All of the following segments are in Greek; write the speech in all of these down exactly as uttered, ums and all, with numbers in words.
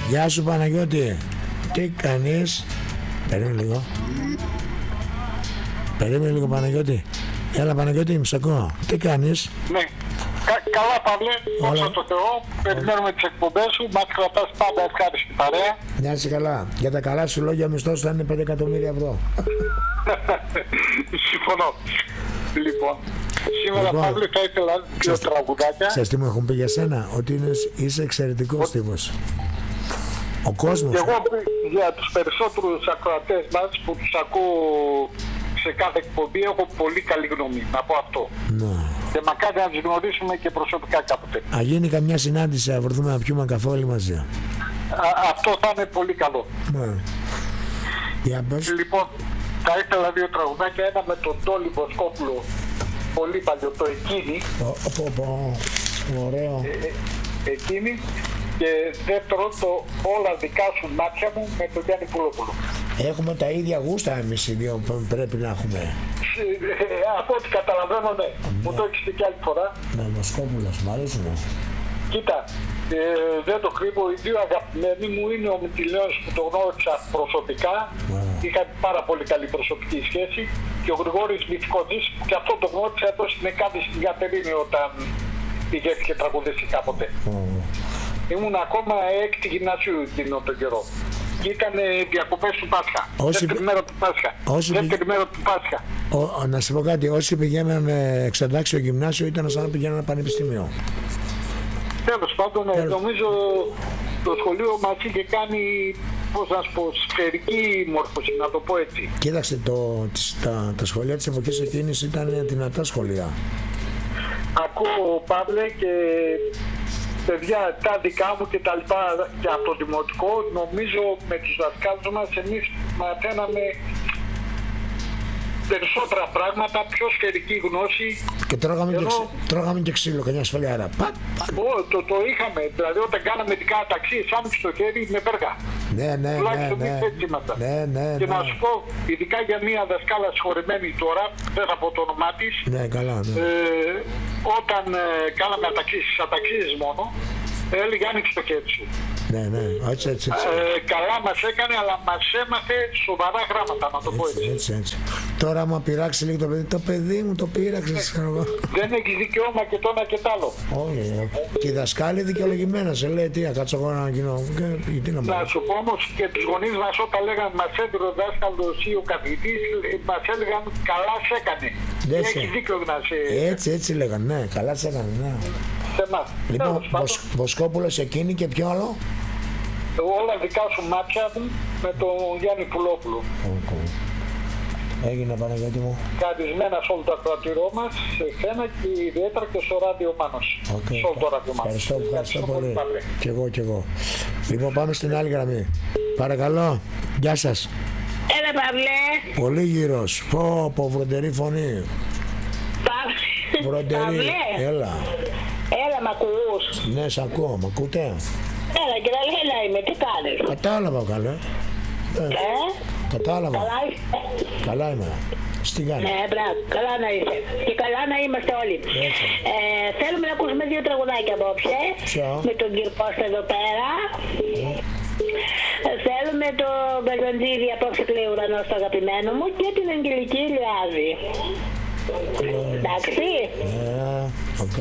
Γεια σου Παναγιώτη. Τι κάνεις? Περίμενε λίγο. Περίμενε λίγο Παναγιώτη. Έλα Παναγιώτη, μ' σ' ακούω. Τι κάνεις? Ναι. Κα, καλά Παύλε, δόξα τω Θεώ. Περιμένουμε τις εκπομπές σου. Μας κρατάς πάντα ευχάριστη παρέα. Να είσαι καλά. Για τα καλά σου λόγια μισθός θα είναι πέντε εκατομμύρια ευρώ. Συμφωνώ. Λοιπόν, σήμερα λοιπόν, Παύλε θα ήθελα δύο τραγουδάκια. Ξέρεις τι μου έχουν πει για σένα? Ότι είναι, είσαι εξαιρετικός τύπος. Ο κόσμος. Και εγώ για τους περισσότερους ακροατές μας που τους ακούω σε κάθε εκπομπή έχω πολύ καλή γνώμη, να πω αυτό. Ναι. Και μακάρι να τους γνωρίσουμε και προσωπικά κάποτε. Α, γίνει καμιά συνάντηση, να βρεθούμε να πιούμε καφέ όλοι μαζί. Α, αυτό θα είναι πολύ καλό. Ναι. Για πες. Λοιπόν, θα ήθελα δύο τραγουδάκια, ένα με τον Τόλι Βοσκόπουλο, πολύ παλιό, το Εκείνη. Πω, πω, ωραίο. Ε, ε, εκείνη. Και δεύτερο το Όλα δικά σου μάτια μου με τον Γιάννη Πουλόπουλο. Έχουμε τα ίδια γούστα εμείς οι δύο που πρέπει να έχουμε. Ε, από ό,τι καταλαβαίνω, ναι. Μου το έχεις πει και άλλη φορά. Ναι, Βοσκόπουλος, μ' αρέσουν. Κοίτα, ε, δεν το κρύβω, οι δύο αγαπημένοι μου είναι ο Μητυλαίος που το γνώρισα προσωπικά. Yeah. Είχα πάρα πολύ καλή προσωπική σχέση. Και ο Γρηγόρης Μητσικόντης, και αυτό το γνώρισα εδώ στην Εκάδη στην Κατερίνη όταν πήγε και τραγουδήσει κάποτε. Mm. Ήμουν ακόμα έκτη γυμνασίου εκείνο τον καιρό. Και ήταν διακοπές του Πάσχα. Όσοι... Δεύτερη μέρα του Πάσχα. Όσοι... Δεύτερη μέρα του Πάσχα. Ο, να σου πω κάτι, όσοι πηγαίνανε εξαντάξιο γυμνάσιο ήταν σαν να πηγαίνανε πανεπιστήμιο. Τέλος πάντων, Τέλος. νομίζω το σχολείο μας είχε κάνει, πώς να σου πω, σφαιρική μόρφωση, να το πω έτσι. Κοίταξε, το, τα, τα σχολεία της εποχής εκείνης ήταν δυνατά σχολεία. Ακούω Παύλε και παιδιά τα δικά μου και τα λοιπά και από το δημοτικό, νομίζω με τους δασκάλους μας εμείς μαθαίναμε περισσότερα πράγματα, πιο σφαιρική γνώση. Και τρώγαμε, ενώ... και, ξύ... τρώγαμε και ξύλο, καμιά σφαλιάρα. Πατ, πατ. Ω, το, το είχαμε, δηλαδή όταν κάναμε δικά ταξί, σάμι στο χέρι με πέργα. Ναι, ναι, ναι, ναι, ναι, ναι, και ναι. να σου πω, ειδικά για μια δασκάλα συγχωρεμένη τώρα, δεν θα πω το όνομά της, ναι, καλά, ναι. ε, όταν ε, κάναμε αταξίσεις, αταξίσεις μόνο, έλεγε άνοιξε το χέρι σου. Ναι, ναι, έτσι, έτσι, έτσι. Ε, καλά μας έκανε, αλλά μας έμαθε σοβαρά γράμματα, να το πω έτσι. Έτσι, έτσι. Τώρα άμα πειράξει λίγο το παιδί, το παιδί μου το πείραξε. Δεν έχεις δικαίωμα και το ένα και το άλλο. Όχι, και η δασκάλη δικαιολογημένα σε λέει τι, κάτσω εγώ να γίνω. Να σου πω όμως και τους γονείς μας όταν λέγαν μας έδωσε ο δάσκαλος ή ο καθηγητής, μας έλεγαν καλά σε έκανε. Έχει δίκιο να σε... Έτσι, έτσι λέγαν, ναι, καλά σε έκανε, ναι. Σε εμάς. Λοιπόν, Βοσ, Βοσκόπουλος εκείνη και ποιο άλλο? Όλα δικά σου μάτια μου με τον Γιάννη Πουλόπουλο. Okay. Έγινε Παναγιώτη μου. Καλησμένα σε όλο το ακροατήριό μας, σε εσένα και ιδιαίτερα και στο ράδιο Μάνος. Okay. Σε όλο το ράδιο Μάνος. Ευχαριστώ, ευχαριστώ πολύ. Κι εγώ, κι εγώ. Λοιπόν, πάμε στην άλλη γραμμή. Παρακαλώ, γεια σας. Έλα Παύλε. Πολύ γύρος. Πω, πω, βροντερή φωνή. Παύλε. Βροντερή, έλα. Έλα, μ' ακούς? Ναι, σ' ακούω, μ' ακούτε? Έλα, και Λένα είμαι, τι κάνεις? Κατάλαβα, καλέ. Ε, ε? Κατάλαβα. Καλά είσαι? Καλά είμαι. Τι κάνεις? Ναι, μπράβο, καλά να είσαι. Και καλά να είμαστε όλοι. Ε, θέλουμε να ακούσουμε δύο τραγουδάκια απόψε. Ποιο? Με τον κύριο Κώστα εδώ πέρα. Mm. Θέλουμε το Μπερζαντζίδι απόψε κλαίει ουρανός το αγαπημένο μου και την Αγγελική Ηλιάδη. Εντάξει. Ναι, οκ.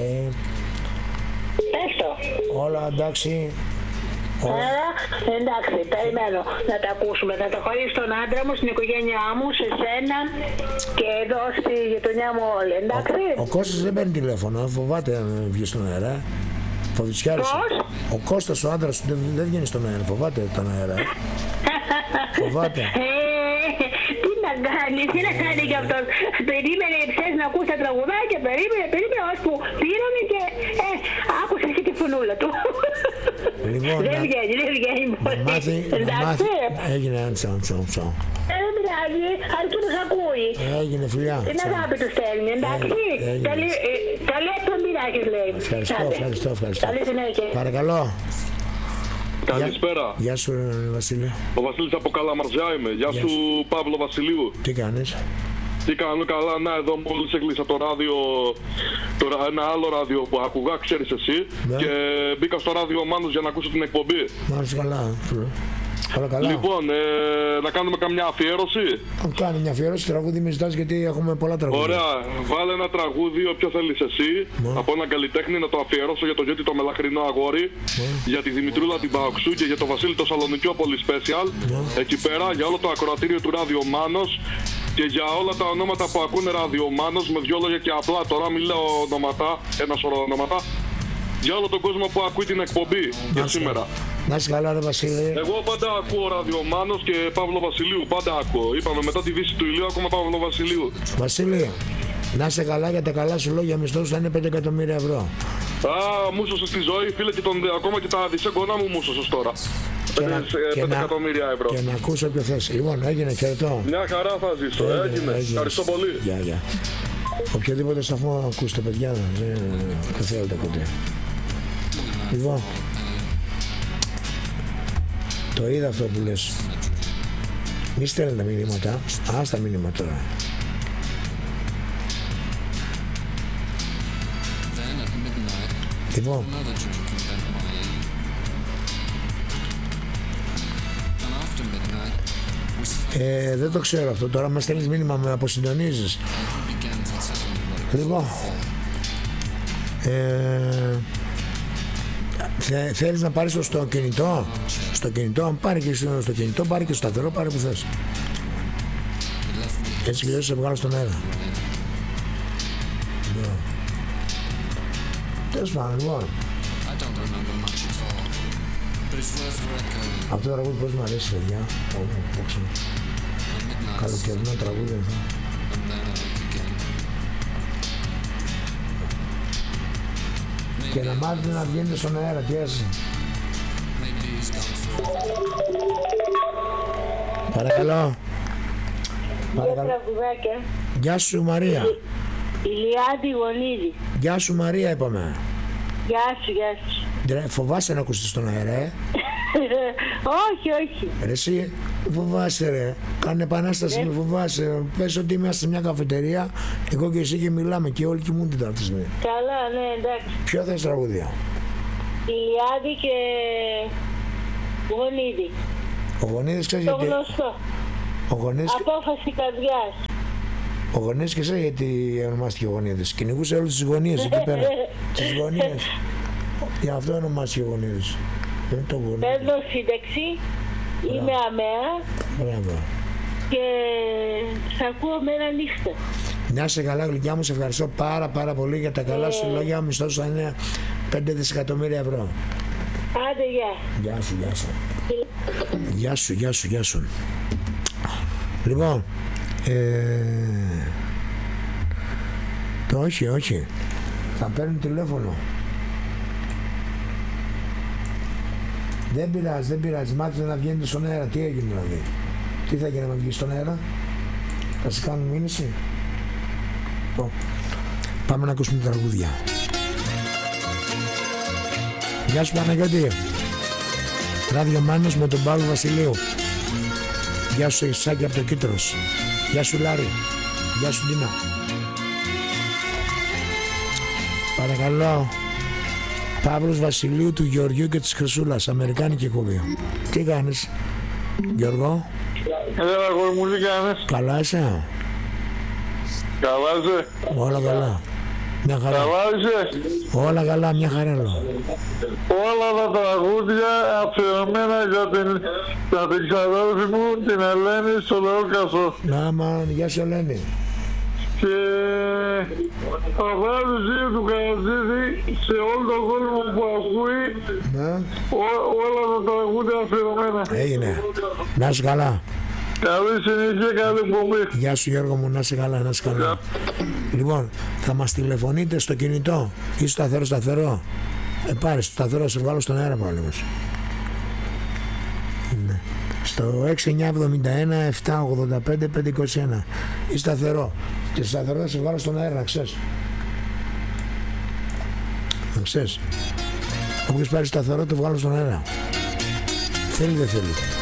Πες το. Όλα εντάξει. Άρα, εντάξει, περιμένω να τα ακούσουμε. Θα το χωρίσω στον άντρα μου, στην οικογένειά μου, σε σένα και εδώ στη γειτονιά μου όλοι, εντάξει. Ο, ο Κώστας δεν παίρνει τηλέφωνο, φοβάται να βγει στον αέρα. Φοβητσιάρησε. Ο Κώστας ο άντρας σου δεν, δεν βγαίνει στον αέρα, φοβάται τον αέρα. Φοβάται. Τι να κάνει, τι να κάνει κι αυτός. Περίμενε ψες να ακούσει τα τραγουδάκια, περίμενε, περίμενε, ώσπου πήρανε και ε, άκουσες και τη φωνούλα του. Λοιπόν, δεν βγαίνει, δεν βγαίνει πολύ. Να μάθει, να μάθει, έγινε ένα τσαου τσαου τσαου. Ε, δεν πειράζει, αρκεί να σ' ακούει. Έγινε φιλιά. Την αγάπη του στέλνει, εντάξει. Καλή εκπομπή να έχεις, λέει. Ευχαριστώ, ευχαριστώ, ευχαριστώ. Καλή συνέχεια. Παρακαλώ. Καλησπέρα. Γεια σου, Βασίλη. Ο Βασίλης από Καλαμαρζιά είμαι. Γεια, Γεια σου, σου, Παύλο Βασιλείου. Τι κάνεις? Τι κάνω καλά, να εδώ μόλις έκλεισα το ράδιο, το, ένα άλλο ράδιο που άκουγα, ξέρεις εσύ, ναι. Και μπήκα στο ράδιο Μάνος για να ακούσω την εκπομπή. Μάλιστα καλά. Καλά, καλά. Λοιπόν, ε, να κάνουμε καμιά αφιέρωση. Κάνει μια αφιέρωση, τραγούδι με ζητάς γιατί έχουμε πολλά τραγούδια. Ωραία, βάλε ένα τραγούδι, όποιο θέλεις εσύ, ναι. Από έναν καλλιτέχνη να το αφιερώσω για το Γιώτη το μελαχρινό αγόρι, ναι. Για τη Δημητρούλα την Παοξού και για το Βασίλη το Σαλονικιόπολη Special, ναι. Εκεί πέρα για όλο το ακροατήριο του Ράδιο Μάνος και για όλα τα ονόματα που ακούνε Ράδιο Μάνος με δυο λόγια και απλά, τώρα μην λέω ονόματα, ένα σωρό ονόματα. Για όλο τον κόσμο που ακούει την εκπομπή για σήμερα. Να είσαι καλά, ρε Βασίλη. Εγώ πάντα ακούω Ράδιο Μάνος και Παύλο Βασιλείου. Πάντα ακούω. Είπαμε μετά τη δύση του ηλίου ακόμα Παύλο Βασιλείου. Βασίλη, να είσαι καλά, για τα καλά σου λόγια μισθός θα είναι πέντε εκατομμύρια ευρώ. Α, μου σωσες στη ζωή, φίλε, και τον, ακόμα και τα δισέγγονά μου μου σωσες τώρα. πέντε εκατομμύρια ευρώ. Και να ακούσω όποιο θες. Λοιπόν, έγινε, χαιρετώ. Μια χαρά θα ζήσω. Έγινε. έγινε. έγινε. Ευχαριστώ πολύ. Γεια, γεια. Οποιοδήποτε σταθμό ακούστε, παιδιά, δεν θέλετε ποτέ. Λοιπόν, το είδα αυτό που λες. Μη στέλνετε μηνύματα. Ας τα μηνύματα τώρα. Λοιπόν, ε, δεν το ξέρω αυτό. Τώρα μας στέλνεις μήνυμα, με αποσυντονίζεις. Λοιπόν, ε, Θε, θέλεις να πάρεις το στο κινητό, στο κινητό, αν πάρει και στο, στο κινητό, πάρει και στο σταθερό, πάρει που θες. Έτσι και σε βγάλω στον αέρα. Yeah. Τέλος πάντων, λοιπόν. Αυτό το τραγούδι πώς μου αρέσει, παιδιά. Καλοκαιρινό τραγούδι αυτό. Και να μάθετε να βγαίνετε στον αέρα, τι έτσι. Παρακαλώ. Παρακαλώ. Γεια σου Μαρία. Ηλιάδη Γονίδη. Γεια σου Μαρία είπαμε. Γεια σου, γεια σου. Φοβάσαι να ακούσεις στον αέρα, ε? Όχι, όχι. Ρε εσύ, φοβάσαι ρε. Κάνε επανάσταση, ε. με φοβάσαι. Πες ότι είμαστε σε μια καφετερία, εγώ και εσύ και μιλάμε και όλοι κοιμούνται τα αυτισμοί. Καλά, ναι, εντάξει. Ποιο θες τραγούδια? Ηλιάδη και Γονίδη. Ο Γονίδης ξέρεις το γιατί... γνωστό. Ο Γονίδης... Απόφαση καρδιάς. Ο Γονίδης και ξέρεις γιατί ονομάστηκε ο Γονίδης. Κυνηγούσε όλες τις γωνίες εκεί πέρα. Τις γωνίες. Γι' αυτό ονομάστηκε ο Γονίδης. Παίρνω σύνταξη, είμαι αμαία. Μπράβο. Και σ' ακούω μέρα νύχτα. Να είσαι καλά γλυκιά μου, σε ευχαριστώ πάρα πάρα πολύ για τα καλά σου λόγια. Ο μισθός θα είναι πέντε δισεκατομμύρια ευρώ. Άντε, γεια. Γεια σου, γεια σου. Γεια σου, γεια σου, γεια σου. Λοιπόν, ε... το όχι, όχι. Θα παίρνει τηλέφωνο. Δεν πειράζει, δεν πειράζει. Μάθετε να βγαίνετε στον αέρα. Τι έγινε δηλαδή? Τι θα γίνει να βγει στον αέρα? Θα σε κάνουν μήνυση? Λοιπόν, πάμε να ακούσουμε τα τραγούδια. Γεια σου Παναγιώτη. Ράδιο Μάνος με τον Παύλο Βασιλείου. Γεια σου Ισάκη από το Κίτρος. Γεια σου Λάρη. Γεια σου Ντίνα. Παρακαλώ. Παύλος Βασιλείου, του Γεωργίου και της Χρυσούλας, αμερικάνικη εκπομπή. Τι κάνεις Γιώργο? Έλα αγόρι μου, τι κάνεις? Καλά είσαι? Καλά είσαι? Όλα καλά. Μια χαρά. Καλά είσαι? Όλα καλά, μια χαρά λέω. Όλα τα τραγούδια αφιερωμένα για την, για την ξαδέρφη μου, την Ελένη, στο Λεόκασο. Να μαν, γεια σου Ελένη. Και θα βάλω ζήτω του Καρατζίδη σε όλο τον κόσμο που ακούει, ναι. Ό, όλα τα τραγούδια αφιερωμένα. Έγινε. Να είσαι καλά. Καλή συνέχεια, καλή εκπομπή. Γεια σου Γιώργο μου, να είσαι καλά, να είσαι καλά. Yeah. Λοιπόν, θα μας τηλεφωνείτε στο κινητό ή στο σταθερό σταθερό. Ε, πάρε στο σταθερό, σε βγάλω στον αέρα πάλι όμως. Ναι. Στο έξι εννιά εβδομήντα ένα επτά ογδόντα πέντε πεντακόσια είκοσι ένα ή σταθερό. Και στο σταθερό θα σε βγάλω στον αέρα, να ξέρεις. Να ξέρεις. Όποιος πάρει σταθερό, το βγάλω στον αέρα. Θέλει δεν θέλει.